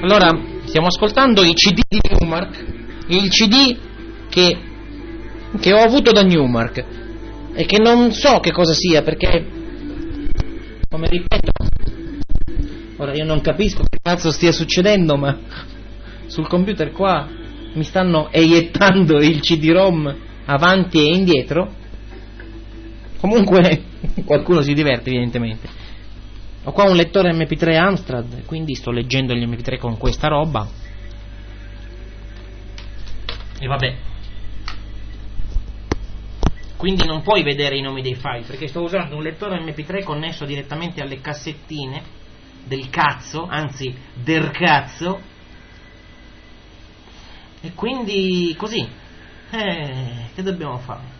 Allora, stiamo ascoltando i CD di Newmark, il CD che ho avuto da Newmark e che non so che cosa sia, perché, come ripeto, ora io non capisco che cazzo stia succedendo, ma sul computer qua mi stanno eiettando il CD-ROM avanti e indietro. Comunque qualcuno si diverte evidentemente. Ho qua un lettore MP3 Amstrad, quindi sto leggendo gli MP3 con questa roba. E vabbè. Quindi non puoi vedere i nomi dei file, perché sto usando un lettore MP3 connesso direttamente alle cassettine del cazzo, anzi del cazzo. E quindi così. Che dobbiamo fare?